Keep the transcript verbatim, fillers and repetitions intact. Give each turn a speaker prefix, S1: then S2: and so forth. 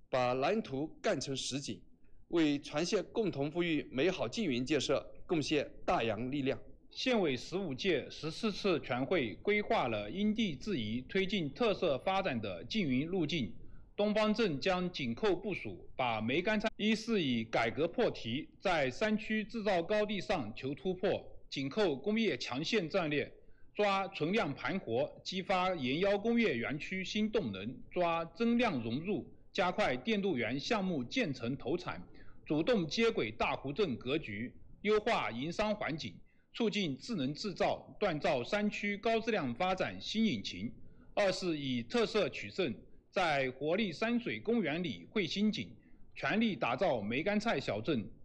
S1: 把蓝图干成实景，为全县共同富裕美好缙云建设贡献大洋力量。
S2: 县委十五届十四次全会规划了因地制宜推进特色发展的缙云路径。东方镇将紧扣部署，把梅干菜一是以改革破题，在山区制造高地上求突破，紧扣工业强县战略，抓存量盘活，激发沿腰工业园区新动能，抓增量融入，加快电镀园项目建成投产，主动接轨大湖镇格局，优化营商环境，促进智能制造，锻造山区高质量发展新引擎。二是以特色取胜，在活力山水公园里绘新景，全力打造梅干菜小镇